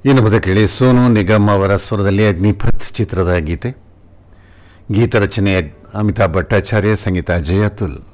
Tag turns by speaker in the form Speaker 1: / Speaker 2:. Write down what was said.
Speaker 1: ಇನ್ನು ಮುಂದೆ ಕೇಳಿ ಸೋನು ನಿಗಮ್ ಅವರ ಸ್ವರದಲ್ಲಿ ಅಗ್ನಿಪಥ್ ಚಿತ್ರದ ಗೀತೆ. ಗೀತ ರಚನೆ ಅಮಿತಾಬ್ ಭಟ್ಟಾಚಾರ್ಯ, ಸಂಗೀತ ಜಯತುಲ್.